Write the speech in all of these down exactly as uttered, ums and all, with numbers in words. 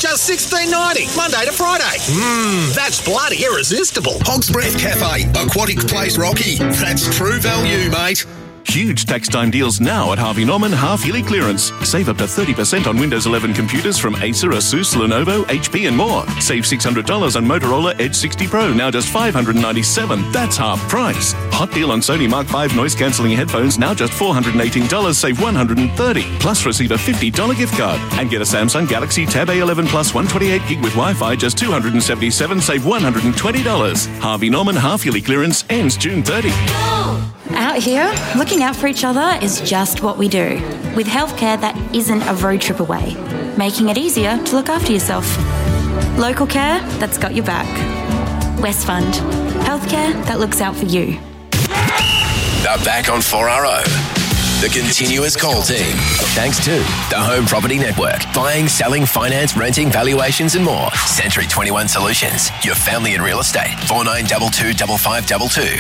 just sixteen ninety, Monday to Friday. Mmm, that's bloody irresistible. Hog's Breath Cafe, Aquatic Place Rocky. That's true value, mate. Huge tax time deals now at Harvey Norman half-yearly clearance. Save up to thirty percent on Windows eleven computers from Acer, Asus, Lenovo, H P and more. Save six hundred dollars on Motorola Edge sixty Pro, now just five hundred ninety-seven dollars. That's half price. Hot deal on Sony Mark five noise-cancelling headphones, now just four hundred eighteen dollars, save one hundred thirty dollars. Plus receive a fifty dollars gift card. And get a Samsung Galaxy Tab A eleven Plus one twenty-eight gig with Wi-Fi, just two hundred seventy-seven dollars, save one hundred twenty dollars. Harvey Norman half-yearly clearance ends June thirtieth. Out here, looking out for each other is just what we do, with healthcare that isn't a road trip away, making it easier to look after yourself. Local care that's got your back. Westfund, healthcare that looks out for you. They're back on four R O. The continuous call team. Thanks to the Home Property Network. Buying, selling, finance, renting, valuations and more. Century twenty-one Solutions. Your family in real estate. four nine two two five five two two.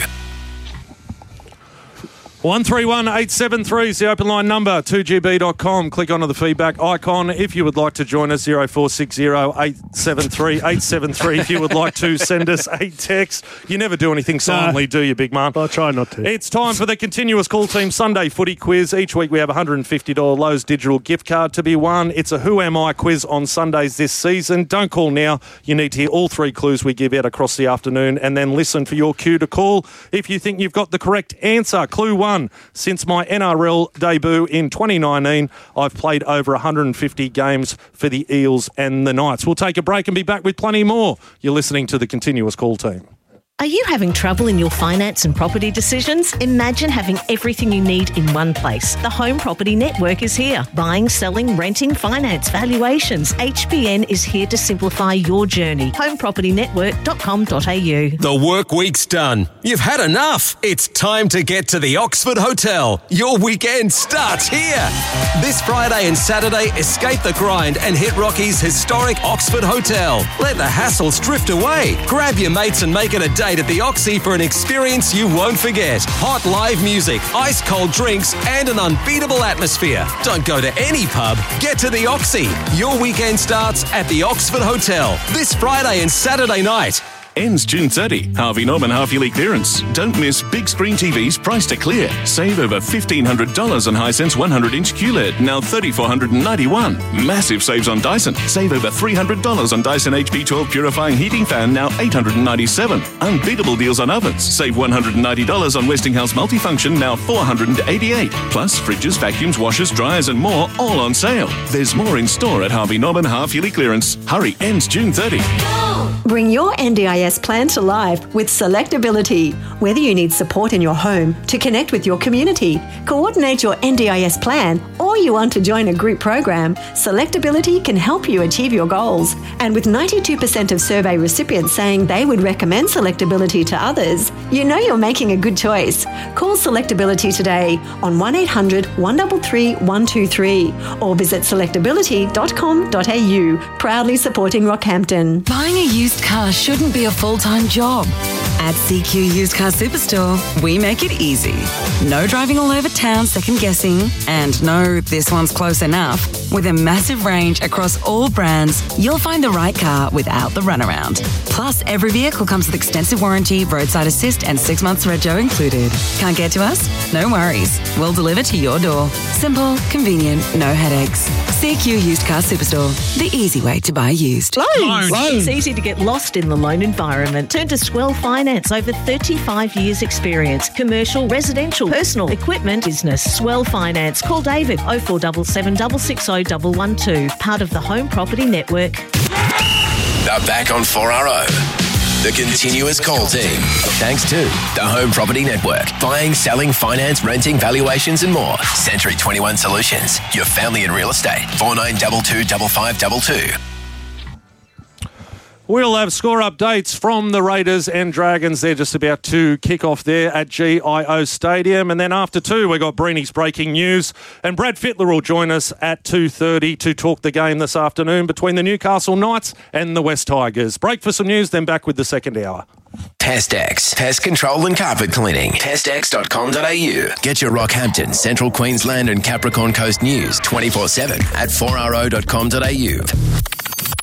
one three one eight seven three is the open line number, two G B dot com. Click onto the feedback icon if you would like to join us, zero four six zero eight seven three eight seven three if you would like to send us a text. You never do anything silently, no. do you, big man? I try not to. It's time for the Continuous Call Team Sunday Footy Quiz. Each week we have a one hundred fifty dollars Lowe's digital gift card to be won. It's a Who Am I quiz on Sundays this season. Don't call now. You need to hear all three clues we give out across the afternoon and then listen for your cue to call if you think you've got the correct answer. Clue one. Since my N R L debut in twenty nineteen, I've played over one hundred fifty games for the Eels and the Knights. We'll take a break and be back with plenty more. You're listening to the Continuous Call Team. Are you having trouble in your finance and property decisions? Imagine having everything you need in one place. The Home Property Network is here. Buying, selling, renting, finance, valuations. H B N is here to simplify your journey. home property network dot com dot a u. The work week's done. You've had enough. It's time to get to the Oxford Hotel. Your weekend starts here. This Friday and Saturday, escape the grind and hit Rocky's historic Oxford Hotel. Let the hassles drift away. Grab your mates and make it a day at the Oxy for an experience you won't forget. Hot live music, ice cold drinks, and an unbeatable atmosphere. Don't go to any pub, get to the Oxy. Your weekend starts at the Oxford Hotel this Friday and Saturday night. Ends June thirtieth. Harvey Norman half-yearly clearance. Don't miss big screen T Vs priced to clear. Save over fifteen hundred dollars on Hisense one hundred inch Q L E D, now three thousand four hundred ninety-one dollars. Massive saves on Dyson. Save over three hundred dollars on Dyson H P twelve purifying heating fan, now eight hundred ninety-seven dollars. Unbeatable deals on ovens. Save one hundred ninety dollars on Westinghouse multifunction, now four hundred eighty-eight dollars. Plus fridges, vacuums, washers, dryers and more, all on sale. There's more in store at Harvey Norman half-yearly clearance. Hurry, ends June thirtieth. Bring your N D I S plan to life with Selectability. Whether you need support in your home to connect with your community, coordinate your N D I S plan, or you want to join a group program, Selectability can help you achieve your goals. And with ninety-two percent of survey recipients saying they would recommend Selectability to others, you know you're making a good choice. Call Selectability today on one eight hundred one three three one two three or visit selectability dot com dot a u. Proudly supporting Rockhampton. Buying a used car shouldn't be a full-time job. At C Q Used Car Superstore, we make it easy. No driving all over town second-guessing, and no, this one's close enough. With a massive range across all brands, you'll find the right car without the runaround. Plus, every vehicle comes with extensive warranty, roadside assist, and six months rego included. Can't get to us? No worries. We'll deliver to your door. Simple, convenient, no headaches. C Q Used Car Superstore, the easy way to buy used. Loans. It's easy to get lost in the loan environment. Turn to Swell Finance. Over thirty-five years experience. Commercial, residential, personal, equipment, business. Swell Finance. Call David oh four seven seven six six oh one one two. Part of the Home Property Network. They're back on four R O. The Continuous Call Team. Thanks to the Home Property Network. Buying, selling, finance, renting, valuations and more. Century twenty-one Solutions. Your family in real estate. four nine two two five five two two. We'll have score updates from the Raiders and Dragons. They're just about to kick off there at G I O Stadium. And then after two, we've got Breeny's breaking news. And Brad Fittler will join us at two thirty to talk the game this afternoon between the Newcastle Knights and the West Tigers. Break for some news, then back with the second hour. Testex. Pest control and carpet cleaning. Testex dot com dot a u. Get your Rockhampton, Central Queensland and Capricorn Coast news twenty-four seven at four r o dot com dot a u.